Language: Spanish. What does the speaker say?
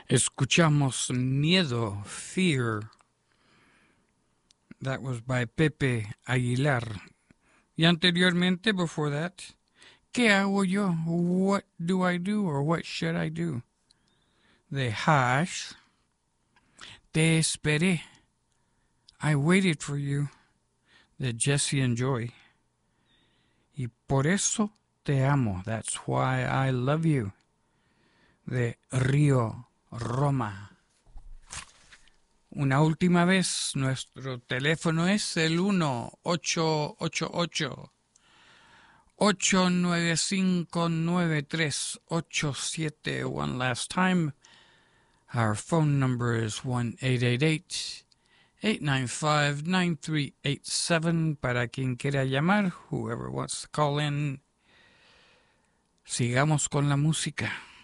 Escuchamos Miedo, Fear. That was by Pepe Aguilar. Y anteriormente, before that, ¿Qué hago yo? What do I do or what should I do? The Hash. Te esperé. I waited for you. The Jesse and Joy. Y por eso te amo. That's why I love you. De Río Roma. Una última vez, nuestro teléfono es el 1-888-895-9387. One last time. Our phone number is 1-888-895-9387. Para quien quiera llamar, whoever wants to call in. Sigamos con la música.